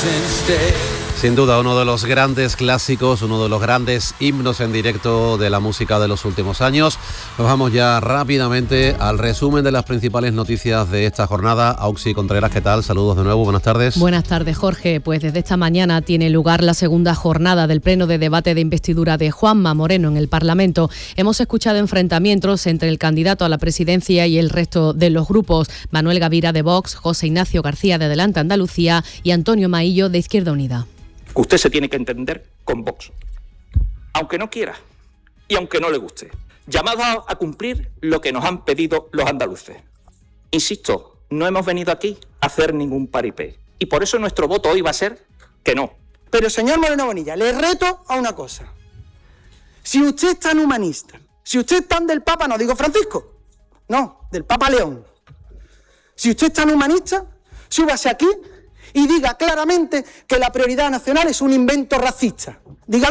Sin duda, uno de los grandes clásicos, uno de los grandes himnos en directo de la música de los últimos años. Nos vamos ya rápidamente al resumen de las principales noticias de esta jornada. Auxi Contreras, ¿qué tal? Saludos de nuevo, buenas tardes. Buenas tardes, Jorge. Pues desde esta mañana tiene lugar la segunda jornada del pleno de debate de investidura de Juanma Moreno en el Parlamento. Hemos escuchado enfrentamientos entre el candidato a la presidencia y el resto de los grupos. Manuel Gavira de Vox, José Ignacio García de Adelante Andalucía y Antonio Maillo de Izquierda Unida. Usted se tiene que entender con Vox, aunque no quiera y aunque no le guste. Llamados a cumplir lo que nos han pedido los andaluces. Insisto, no hemos venido aquí a hacer ningún paripé y por eso nuestro voto hoy va a ser que no. Pero señor Moreno Bonilla, le reto a una cosa. Si usted es tan humanista, si usted es tan del Papa, no digo Francisco, no, del Papa León. Si usted es tan humanista, súbase aquí y diga claramente que la prioridad nacional es un invento racista.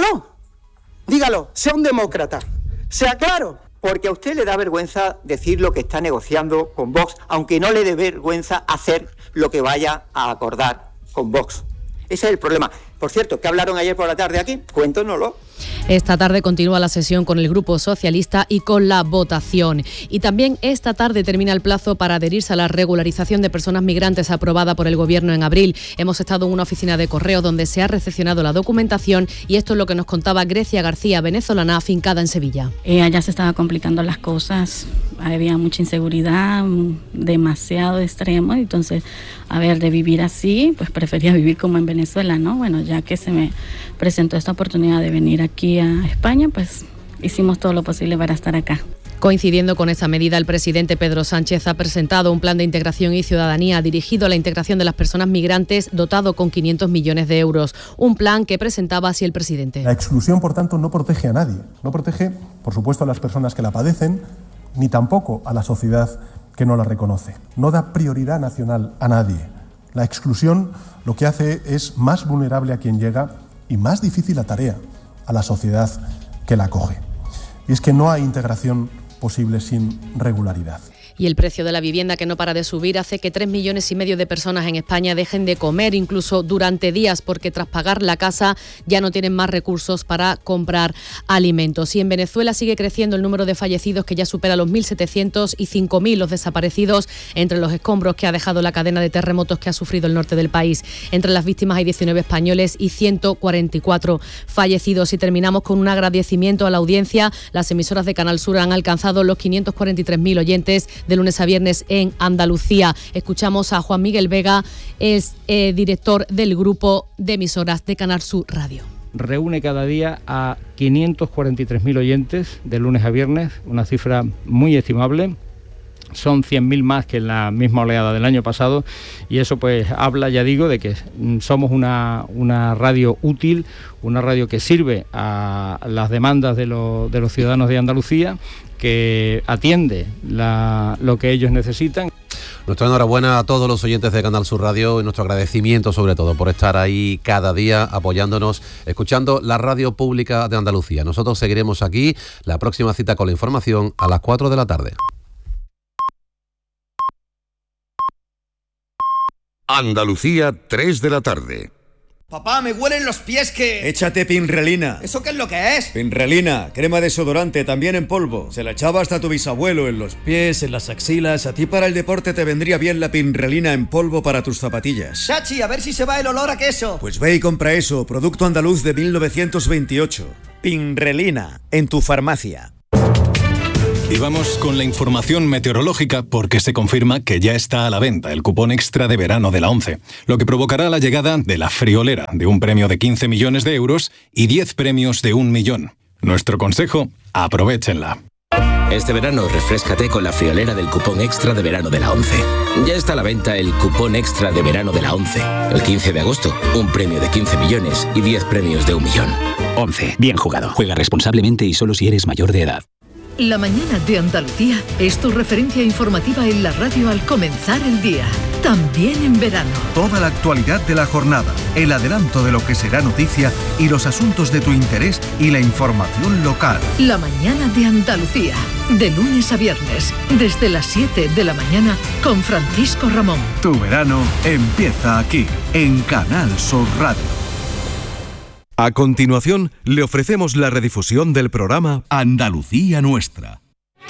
Dígalo, sea un demócrata, sea claro. Porque a usted le da vergüenza decir lo que está negociando con Vox, aunque no le dé vergüenza hacer lo que vaya a acordar con Vox. Ese es el problema. Por cierto, ¿qué hablaron ayer por la tarde aquí? Cuéntanoslo. Esta tarde continúa la sesión con el Grupo Socialista y con la votación. Y también esta tarde termina el plazo para adherirse a la regularización de personas migrantes aprobada por el Gobierno en abril. Hemos estado en una oficina de correos donde se ha recepcionado la documentación y esto es lo que nos contaba Grecia García, venezolana afincada en Sevilla. Allá se estaban complicando las cosas, había mucha inseguridad, demasiado extremo, entonces, de vivir así, pues prefería vivir como en Venezuela, ¿no? Bueno, ya que se me presentó esta oportunidad de venir aquí a España, pues hicimos todo lo posible para estar acá. Coincidiendo con esta medida, el presidente Pedro Sánchez ha presentado un plan de integración y ciudadanía dirigido a la integración de las personas migrantes dotado con 500 millones de euros. Un plan que presentaba así el presidente. La exclusión, por tanto, no protege a nadie. No protege, por supuesto, a las personas que la padecen, ni tampoco a la sociedad que no la reconoce. No da prioridad nacional a nadie. La exclusión lo que hace es más vulnerable a quien llega y más difícil la tarea a la sociedad que la acoge. Y es que no hay integración posible sin regularidad. Y el precio de la vivienda, que no para de subir, hace que 3,5 millones de personas en España dejen de comer incluso durante días porque tras pagar la casa ya no tienen más recursos para comprar alimentos. Y en Venezuela sigue creciendo el número de fallecidos, que ya supera los 1.700 y 5.000 los desaparecidos entre los escombros que ha dejado la cadena de terremotos que ha sufrido el norte del país. Entre las víctimas hay 19 españoles y 144 fallecidos. Y terminamos con un agradecimiento a la audiencia. Las emisoras de Canal Sur han alcanzado los 543.000 oyentes de lunes a viernes en Andalucía. Escuchamos a Juan Miguel Vega, es director del grupo de emisoras de Canal Sur Radio. Reúne cada día a 543.000 oyentes de lunes a viernes, una cifra muy estimable. Son 100.000 más que en la misma oleada del año pasado y eso pues habla, ya digo, de que somos una radio útil, una radio que sirve a las demandas de los ciudadanos de Andalucía, que atiende lo que ellos necesitan. Nuestra enhorabuena a todos los oyentes de Canal Sur Radio y nuestro agradecimiento sobre todo por estar ahí cada día apoyándonos, escuchando la radio pública de Andalucía. Nosotros seguiremos aquí, la próxima cita con la información a las 4 de la tarde. Andalucía, 3 de la tarde. Papá, me huelen los pies que... Échate Pinrelina. ¿Eso qué es lo que es? Pinrelina, crema desodorante, también en polvo. Se la echaba hasta tu bisabuelo en los pies, en las axilas. A ti para el deporte te vendría bien la Pinrelina en polvo para tus zapatillas. Chachi, a ver si se va el olor a queso. Pues ve y compra eso, producto andaluz de 1928. Pinrelina, en tu farmacia. Y vamos con la información meteorológica porque se confirma que ya está a la venta el cupón extra de verano de la ONCE, lo que provocará la llegada de la friolera de un premio de 15 millones de euros y 10 premios de 1 millón. Nuestro consejo, aprovéchenla. Este verano refréscate con la friolera del cupón extra de verano de la ONCE. Ya está a la venta el cupón extra de verano de la ONCE. El 15 de agosto, un premio de 15 millones y 10 premios de 1 millón. ONCE, bien jugado. Juega responsablemente y solo si eres mayor de edad. La mañana de Andalucía es tu referencia informativa en la radio al comenzar el día. también en verano. Toda la actualidad de la jornada, el adelanto de lo que será noticia y los asuntos de tu interés y la información local. La mañana de Andalucía, de lunes a viernes, desde las 7 de la mañana con Francisco Ramón. Tu verano empieza aquí, en Canal Sur Radio. A continuación, le ofrecemos la redifusión del programa Andalucía Nuestra.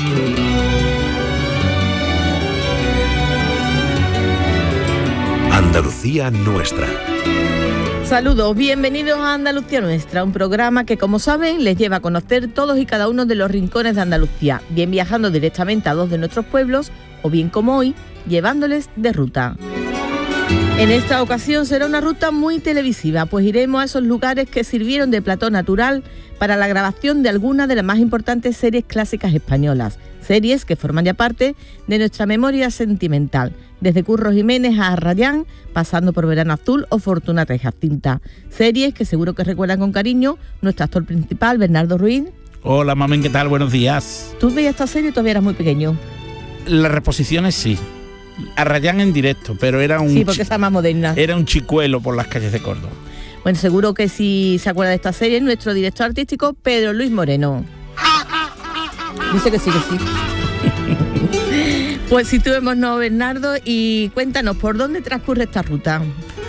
Andalucía Nuestra. Saludos, bienvenidos a Andalucía Nuestra, un programa que, como saben, les lleva a conocer todos y cada uno de los rincones de Andalucía, bien viajando directamente a dos de nuestros pueblos, o bien como hoy, llevándoles de ruta. En esta ocasión será una ruta muy televisiva, pues iremos a esos lugares que sirvieron de plató natural para la grabación de algunas de las más importantes series clásicas españolas, series que forman ya parte de nuestra memoria sentimental, desde Curro Jiménez a Arrayán, pasando por Verano Azul o Fortunata y Jacinta. Series que seguro que recuerdan con cariño nuestro actor principal, Bernardo Ruiz. Hola, mamen, ¿qué tal? Buenos días. ¿Tú veías esta serie o todavía eras muy pequeño? Las reposiciones sí. Arrayán en directo, pero era un... Sí, porque está más moderna. Era un chicuelo por las calles de Córdoba. Bueno, seguro que si se acuerda de esta serie, nuestro director artístico, Pedro Luis Moreno. Dice que sí, que sí. Pues situémonos, Bernardo, y cuéntanos, ¿por dónde transcurre esta ruta?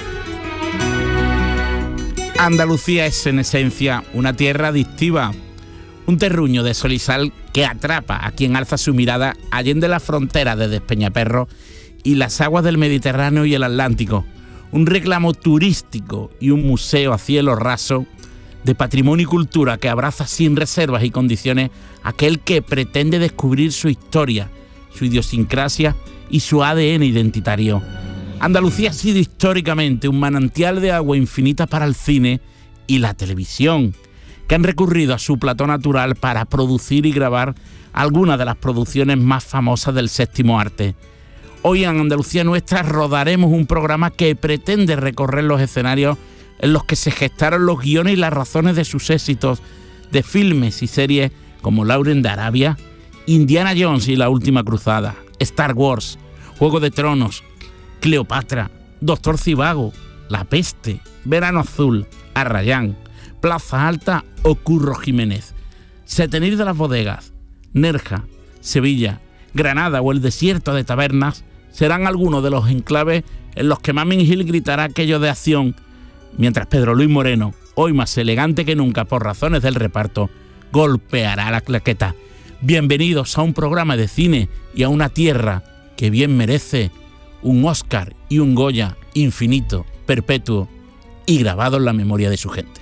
Andalucía es, en esencia, una tierra adictiva. Un terruño de sol y sal que atrapa a quien alza su mirada allende la frontera de Despeñaperro y las aguas del Mediterráneo y el Atlántico. Un reclamo turístico y un museo a cielo raso de patrimonio y cultura que abraza sin reservas y condiciones a aquel que pretende descubrir su historia, su idiosincrasia y su ADN identitario. Andalucía ha sido históricamente un manantial de agua infinita para el cine y la televisión, que han recurrido a su plató natural para producir y grabar algunas de las producciones más famosas del séptimo arte. Hoy en Andalucía Nuestra rodaremos un programa que pretende recorrer los escenarios en los que se gestaron los guiones y las razones de sus éxitos de filmes y series como Lauren de Arabia, Indiana Jones y la Última Cruzada, Star Wars, Juego de Tronos, Cleopatra, Doctor Zivago, La Peste, Verano Azul, Arrayán, Plaza Alta o Curro Jiménez, Setenir de las Bodegas, Nerja, Sevilla, Granada o el desierto de Tabernas serán algunos de los enclaves en los que Mamen Gil gritará aquello de acción, mientras Pedro Luis Moreno, hoy más elegante que nunca por razones del reparto, golpeará la claqueta. Bienvenidos a un programa de cine y a una tierra que bien merece un Oscar y un Goya infinito, perpetuo y grabado en la memoria de su gente.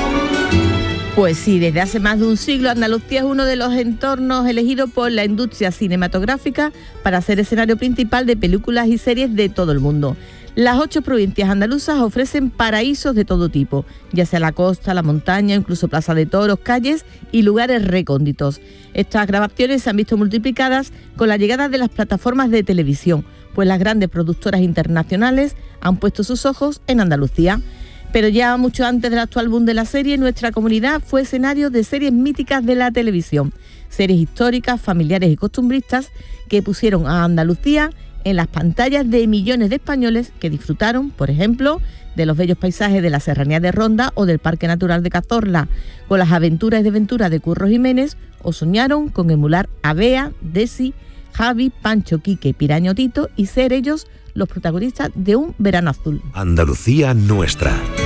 Pues sí, desde hace más de un siglo Andalucía es uno de los entornos elegidos por la industria cinematográfica para ser escenario principal de películas y series de todo el mundo. Las 8 provincias andaluzas ofrecen paraísos de todo tipo, ya sea la costa, la montaña, incluso plaza de toros, calles y lugares recónditos. Estas grabaciones se han visto multiplicadas con la llegada de las plataformas de televisión, pues las grandes productoras internacionales han puesto sus ojos en Andalucía. Pero ya mucho antes del actual boom de la serie, nuestra comunidad fue escenario de series míticas de la televisión, series históricas, familiares y costumbristas que pusieron a Andalucía en las pantallas de millones de españoles que disfrutaron, por ejemplo, de los bellos paisajes de la Serranía de Ronda o del Parque Natural de Cazorla, con las aventuras y desventuras de Curro Jiménez, o soñaron con emular a Bea, Desi, Javi, Pancho, Quique, Piraño, Tito y ser ellos los protagonistas de un Verano Azul. Andalucía Nuestra.